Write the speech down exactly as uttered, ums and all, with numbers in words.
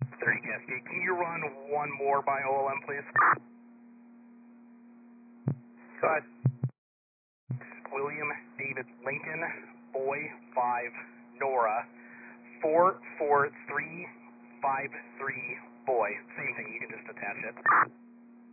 thirty Cascade. Can you run one more by O L M, please? Go ahead. William David Lincoln, Boy five, Nora, four four three five three, Boy. Same thing, you can just attach it.